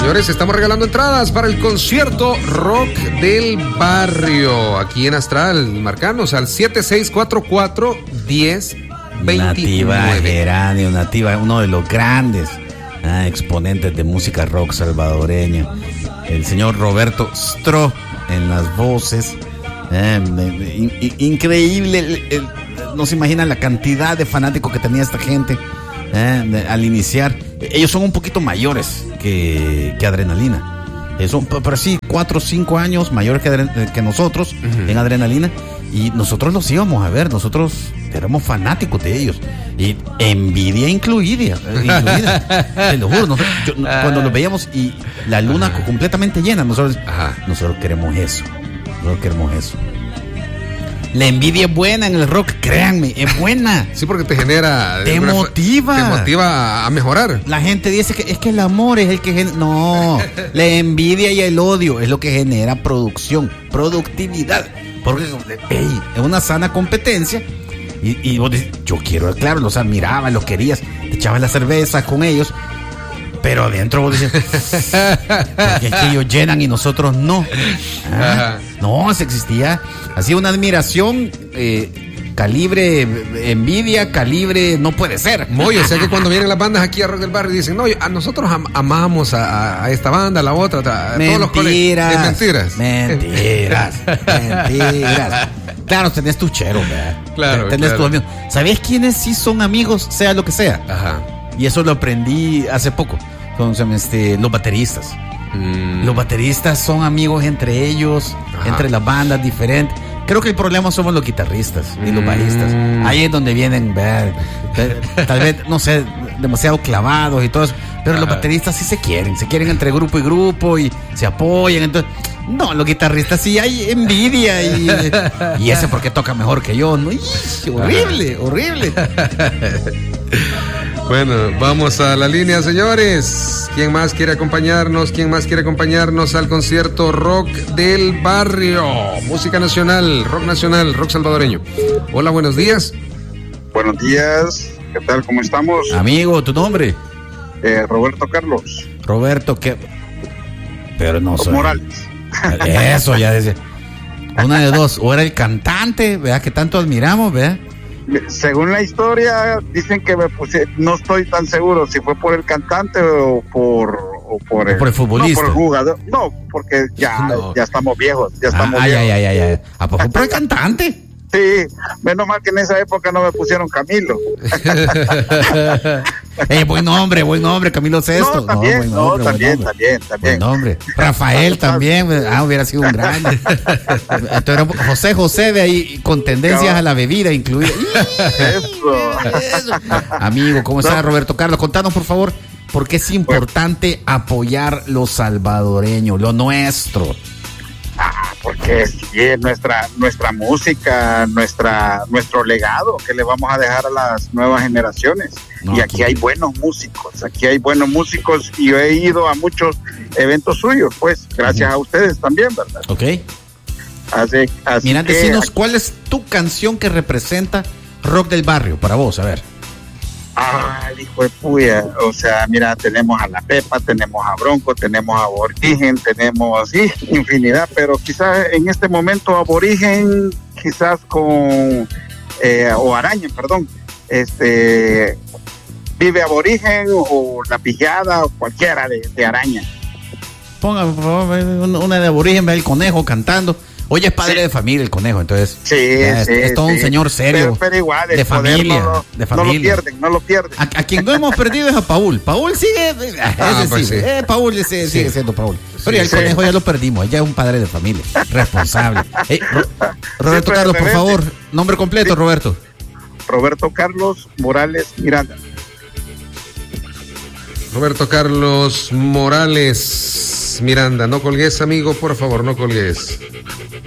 Señores, estamos regalando entradas para el concierto Rock del Barrio aquí en Astral. Marcanos al 7644-1029. Nativa Geranio, Nativa, uno de los grandes exponentes de música rock salvadoreña. El señor Roberto Stro en las voces. Increíble. No se imaginan la cantidad de fanáticos que tenía esta gente al iniciar. Ellos son un poquito mayores que Adrenalina. Son, pero sí, 4 o 5 años mayores que nosotros en Adrenalina. Y nosotros los íbamos a ver. Nosotros éramos fanáticos de ellos. Y envidia incluida. Te lo juro. Cuando los veíamos y la luna completamente llena, nosotros queremos eso. Nosotros queremos eso. La envidia es buena en el rock, créanme, es buena. Sí, porque te genera... Te motiva. Te motiva a mejorar. La gente dice que es que el amor es el que genera... No, la envidia y el odio es lo que genera productividad. Porque es una sana competencia. Y vos dices, yo quiero, claro, los admirabas, los querías, te echabas la cerveza con ellos. Pero adentro vos dices, porque es que ellos llenan y nosotros no. No, se existía así una admiración, calibre envidia, calibre no puede ser. Moy, o sea que cuando vienen las bandas aquí a Rock del Barrio dicen, no, a nosotros amamos a esta banda, a la otra, a todos los colegas. Mentiras. Claro, tenés tu chero, ¿verdad? Claro, tenés tus amigos. ¿Sabés quiénes sí son amigos, sea lo que sea? Ajá. Y eso lo aprendí hace poco con los bateristas. Los bateristas son amigos entre ellos, entre las bandas diferentes. Creo que el problema somos los guitarristas y los bajistas. Ahí es donde vienen, tal vez, no sé, demasiado clavados y todo eso. Pero los bateristas sí se quieren entre grupo y grupo y se apoyan. Entonces, no, los guitarristas sí hay envidia y ese porque toca mejor que yo. ¿No? Horrible. Bueno, vamos a la línea, señores. ¿Quién más quiere acompañarnos? Al concierto Rock del Barrio? Música nacional, rock salvadoreño. Hola, buenos días. Buenos días, ¿qué tal? ¿Cómo estamos? Amigo, ¿tu nombre? Roberto Carlos. Roberto, ¿qué? Pero no soy. Morales. Eso, ya decía. Una de dos, o era el cantante, ¿verdad? Que tanto admiramos, ¿verdad? Según la historia, dicen que me puse, no estoy tan seguro si fue por el cantante o por el futbolista. No, por el jugador. No, porque ya estamos viejos. Ay. ¿A poco por el cantante? Sí, menos mal que en esa época no me pusieron Camilo. Buen nombre, Camilo Sesto. También. Buen nombre. Rafael también, hubiera sido un grande. Entonces era José de ahí, con tendencias a la bebida incluida. Eso. Amigo, ¿cómo está Roberto Carlos? Contanos, por favor, ¿por qué es importante apoyar lo salvadoreño, lo nuestro? Porque sí, es nuestra música, nuestro legado que le vamos a dejar a las nuevas generaciones. Y aquí hay buenos músicos, y yo he ido a muchos eventos suyos, pues, gracias a ustedes también, ¿verdad? Ok. Así mira, decinos, ¿cuál es tu canción que representa Rock del Barrio para vos? A ver. Hijo de puya, o sea, mira, tenemos a La Pepa, tenemos a Bronco, tenemos a Aborigen, tenemos, infinidad, pero quizás en este momento Aborigen, quizás con, o Araña, perdón, Vive Aborigen o La Pijada o cualquiera de Araña. Ponga, por favor, una de Aborigen, ve el conejo cantando. Oye, es padre de familia el conejo, entonces. Es todo un señor serio. Pero igual, de familia. No lo pierden. A quien no hemos perdido es a Paul. Paul sigue. Paul sigue siendo Paul. Pero ya el conejo ya lo perdimos. Ya es un padre de familia. Responsable. Roberto Carlos, por favor. Nombre completo, Roberto. Roberto Carlos Morales Miranda. Roberto Carlos Morales Miranda. No colgues, amigo, por favor, no colgues.